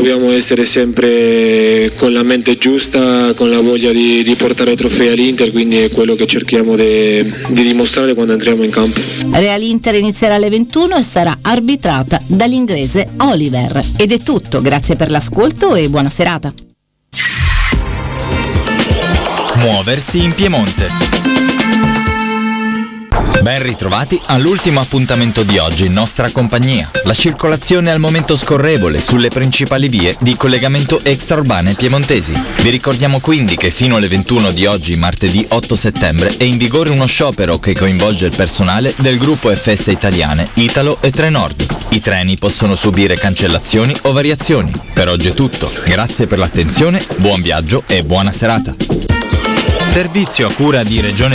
dobbiamo essere sempre con la mente giusta, con la voglia di portare trofei all'Inter, quindi è quello che cerchiamo di dimostrare quando entriamo in campo. Real Inter inizierà alle 21 e sarà arbitrata dall'inglese Oliver. Ed è tutto, grazie per l'ascolto e buona serata. Muoversi in Piemonte. Ben ritrovati all'ultimo appuntamento di oggi in nostra compagnia. La circolazione è al momento scorrevole sulle principali vie di collegamento extraurbane piemontesi. Vi ricordiamo quindi che fino alle 21 di oggi, martedì 8 settembre, è in vigore uno sciopero che coinvolge il personale del gruppo FS Italiane, Italo e Trenord. I treni possono subire cancellazioni o variazioni. Per oggi è tutto. Grazie per l'attenzione, buon viaggio e buona serata. Servizio a cura di Regione